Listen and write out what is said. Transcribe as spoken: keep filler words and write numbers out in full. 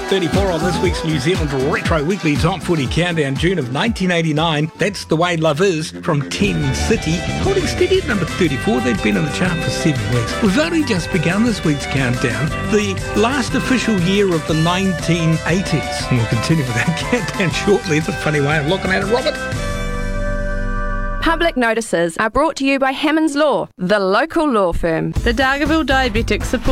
thirty-four on this week's New Zealand Retro Weekly Top forty Countdown, June of nineteen eighty-nine. That's The Way Love Is from Ten City. Holding steady at number thirty-four. They've been on the chart for seven weeks. We've only just begun this week's countdown, the last official year of the nineteen eighties. And we'll continue with that countdown shortly. It's a funny way of looking at it, Robert. Public notices are brought to you by Hammond's Law, the local law firm. The Dargaville Diabetic Support